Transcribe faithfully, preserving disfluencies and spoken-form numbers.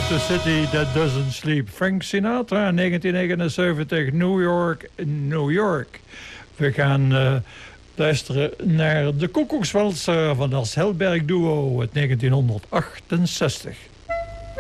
The City That Doesn't Sleep. Frank Sinatra, negentien negenenzeventig, New York, New York. We gaan uh, luisteren naar de Koekoekswalser van das Helberg Duo uit negentien achtenzestig.